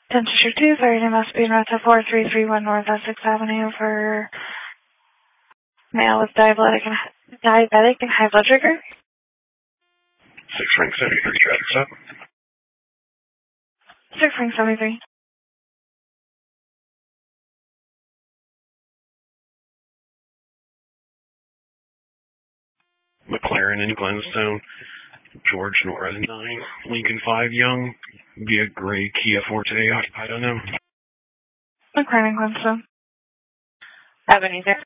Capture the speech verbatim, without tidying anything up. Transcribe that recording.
ten to two, sorry, name must be in Rota four three three one North Essex Avenue for male with diabetic and, diabetic and high blood sugar. Six ring seventy-three, traffic stop. Six ring seventy-three. McLaren in Glenstone, George Nora nine, Lincoln five Young, via gray Kia Forte, occupied unknown. McLaren in Glenstone. Ebenezer.